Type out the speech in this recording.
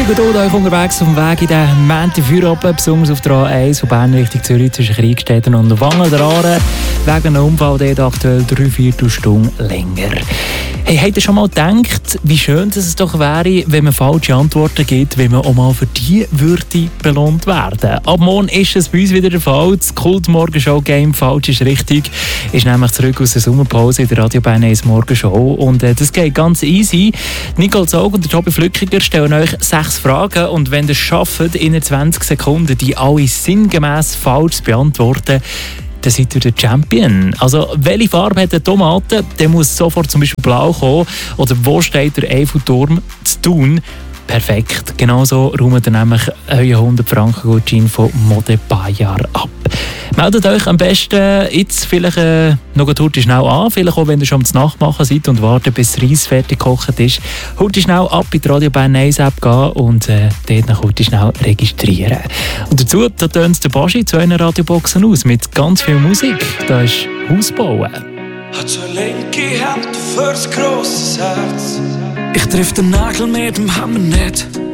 Musik und euch unterwegs auf dem Weg in den Montag-Feierabend, besonders auf der A1 von Bern Richtung Zürich zwischen Kriegstädten und Wangen der Aare. Wegen einem Unfall dort aktuell 3/4 Stunden länger. Hey, habt ihr schon mal gedacht, wie schön es doch wäre, wenn man falsche Antworten gibt, wenn man auch mal für die würde belohnt werden? Ab morgen ist es bei uns wieder der Fall. Das Kult-Morgenshow-Game «Falsch ist richtig» ist nämlich zurück aus der Sommerpause in der Radio Bern 1 Morgenshow. Und das geht ganz easy. Nicole Zog und der Tobi Flückiger stellen euch 6 Fragen. Und wenn ihr es schafft, in 20 Sekunden die alle sinngemäß falsch zu beantworten, dann seid ihr der Champion. Also, welche Farbe hat eine Tomate? Der muss sofort zum Beispiel blau kommen. Oder wo steht der Eiffelturm zu tun? Perfekt. Genauso räumt ihr nämlich euren 100-Franken-Gutschein von Mode Bayer ab. Meldet euch am besten jetzt vielleicht noch heute schnell an, vielleicht auch, wenn ihr schon am Nachtmachen seid und wartet, bis das Reis fertig gekocht ist. Heute schnell ab in die Radio Bern 1 App gehen und dort noch heute schnell registrieren. Und dazu tönt der Baschi zu einer Radioboxen aus mit ganz viel Musik. Da ist Hausbauen. Hat so eine linke Hand für ein grosses Herz. Ich triff den Nagel mit dem Hammer nicht.